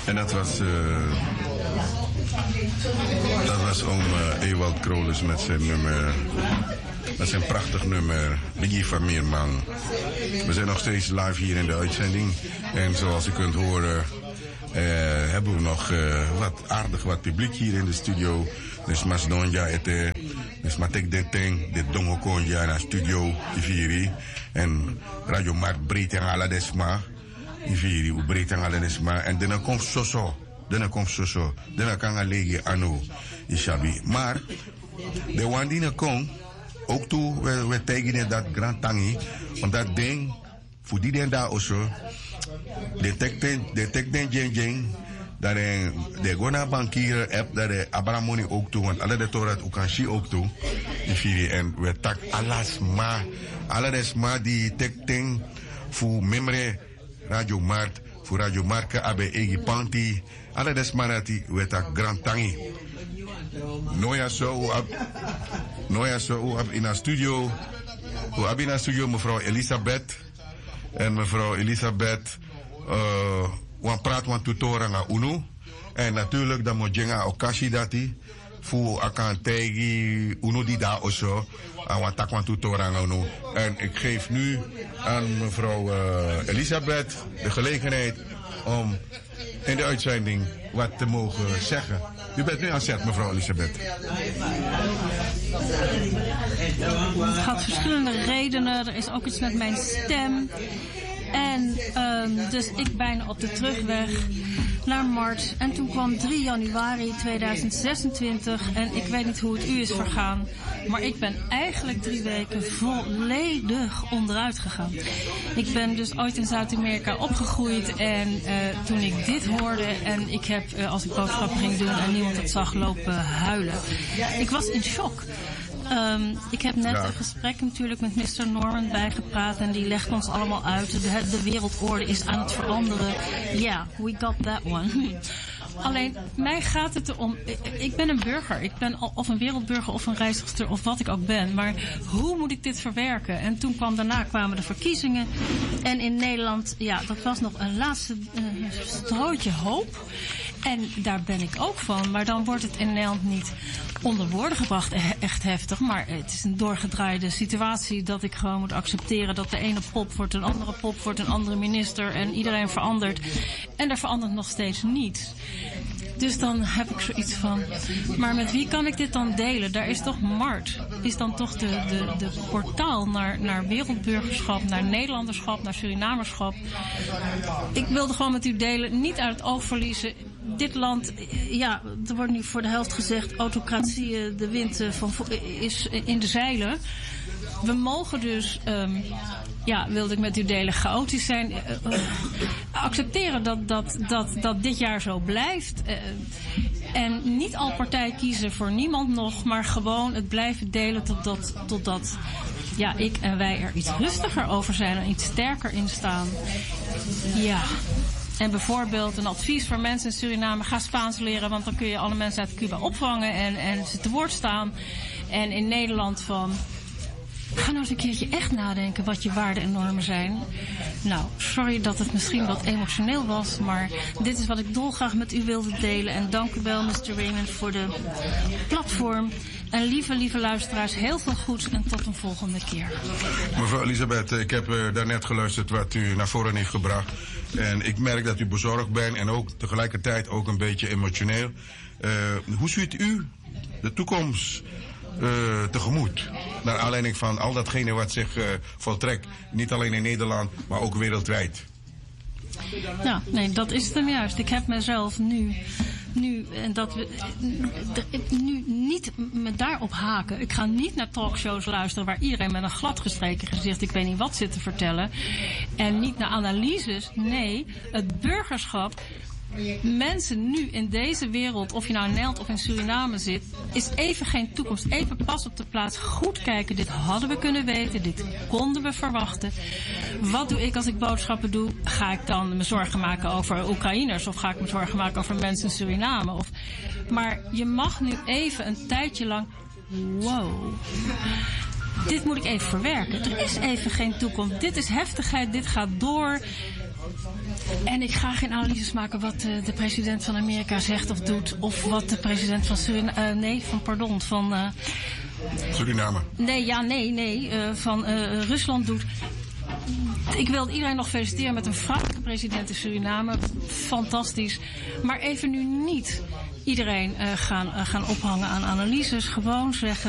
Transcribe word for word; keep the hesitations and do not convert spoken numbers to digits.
En dat was, uh, dat was oom uh, Ewald Krolus met zijn nummer, met zijn prachtig nummer, Biggie van Meerman. We zijn nog steeds live hier in de uitzending. En zoals u kunt horen, uh, hebben we nog uh, wat aardig wat publiek hier in de studio. Dus Masdonja ete, dus Matek Deteng, de Dongokonja in de studio, Iviri. En Radio Markt breed en Aladesma. Iviri, u breed en Aladesma. En dan komt Soso, dan komt Soso, dan kan Alegi Anu, Ishabi. Maar, de Wandine komt, ook toe, we, we tegen dat Grand Tangi, want dat ding, voor die den daar also, de tek den jeng jeng, dat de Gona bankier app, dat de Abramoni ook toe, want alle de Torah Ukanshi ook toe, Iviri. En we tak alasma, aladesma die tek ding, voor memre Radio Mart, voor Radio Marka, abe egi panti, aladesma nati, we tak Grand Tangi. Noya zo, Noya zo, in de studio, we hebben in de studio mevrouw Elisabeth, en mevrouw Elisabeth, uh, we praten van tutoren naar UNO. En natuurlijk, dan moet je gaan okashi dati. Voor akan tegi UNO die daar also. En we tak van tutoren naar UNO. En ik geef nu aan mevrouw uh, Elisabeth de gelegenheid om in de uitzending wat te mogen zeggen. U bent nu aan zet, mevrouw Elisabeth. Het had verschillende redenen. Er is ook iets met mijn stem. En um, dus ik bijna op de terugweg naar Mart. En toen kwam drie januari tweeduizend zesentwintig. En ik weet niet hoe het u is vergaan. Maar ik ben eigenlijk drie weken volledig onderuit gegaan. Ik ben dus ooit in Zuid-Amerika opgegroeid. En uh, toen ik dit hoorde en ik heb, uh, als ik boodschappen ging doen en niemand het zag, lopen huilen. Ik was in shock. Um, ik heb net ja. een gesprek natuurlijk met mister Norman bijgepraat en die legt ons allemaal uit. De, de wereldorde is aan het veranderen. Ja, yeah, we got that one. Alleen, mij gaat het erom, ik ben een burger. Ik ben of een wereldburger of een reizigster of wat ik ook ben. Maar hoe moet ik dit verwerken? En toen kwam daarna kwamen de verkiezingen. En in Nederland, ja, dat was nog een laatste uh, strootje hoop. En daar ben ik ook van. Maar dan wordt het in Nederland niet onder woorden gebracht echt heftig. Maar het is een doorgedraaide situatie dat ik gewoon moet accepteren dat de ene pop wordt een andere pop, wordt een andere minister en iedereen verandert. En er verandert nog steeds niets. Dus dan heb ik zoiets van, maar met wie kan ik dit dan delen? Daar is toch Mart, is dan toch de, de, de portaal naar, naar wereldburgerschap, naar Nederlanderschap, naar Surinamerschap. Ik wilde gewoon met u delen, niet uit het oog verliezen. Dit land, ja, er wordt nu voor de helft gezegd, autocratie, de wind van, is in de zeilen. We mogen dus, um, ja, wilde ik met u delen, chaotisch zijn. Uh, uh, accepteren dat, dat, dat, dat dit jaar zo blijft. Uh, en niet al partij kiezen voor niemand nog, maar gewoon het blijven delen totdat, totdat ja, ik en wij er iets rustiger over zijn en iets sterker in staan. Ja. En bijvoorbeeld een advies voor mensen in Suriname, ga Spaans leren, want dan kun je alle mensen uit Cuba opvangen en, en ze te woord staan. En in Nederland van, ga nou eens een keertje echt nadenken wat je waarden en normen zijn. Nou, sorry dat het misschien wat emotioneel was, maar dit is wat ik dolgraag met u wilde delen. En dank u wel, mister Raymond, voor de platform. En lieve, lieve luisteraars, heel veel goeds en tot een volgende keer. Mevrouw Elisabeth, ik heb uh, daarnet geluisterd wat u naar voren heeft gebracht. En ik merk dat u bezorgd bent en ook tegelijkertijd ook een beetje emotioneel. Uh, hoe ziet u de toekomst uh, tegemoet? Naar aanleiding van al datgene wat zich uh, voltrekt. Niet alleen in Nederland, maar ook wereldwijd. Nou, nee, dat is het hem juist. Ik heb mezelf nu... Nu, en dat we nu niet me daarop haken. Ik ga niet naar talkshows luisteren waar iedereen met een gladgestreken gezicht, ik weet niet wat, zit te vertellen. En niet naar analyses. Nee, het burgerschap. Mensen nu in deze wereld, of je nou in Nederland of in Suriname zit, is even geen toekomst. Even pas op de plaats. Goed kijken. Dit hadden we kunnen weten. Dit konden we verwachten. Wat doe ik als ik boodschappen doe? Ga ik dan me zorgen maken over Oekraïners? Of ga ik me zorgen maken over mensen in Suriname? Of... Maar je mag nu even een tijdje lang... Wow. Dit moet ik even verwerken. Er is even geen toekomst. Dit is heftigheid. Dit gaat door. En ik ga geen analyses maken wat uh, de president van Amerika zegt of doet. Of wat de president van Suriname... Uh, nee, van pardon, van... Uh, Suriname. Nee, ja, nee, nee. Uh, van uh, Rusland doet. Ik wil iedereen nog feliciteren met een vrouwelijke president in Suriname. Fantastisch. Maar even nu niet iedereen uh, gaan, uh, gaan ophangen aan analyses. Gewoon zeggen...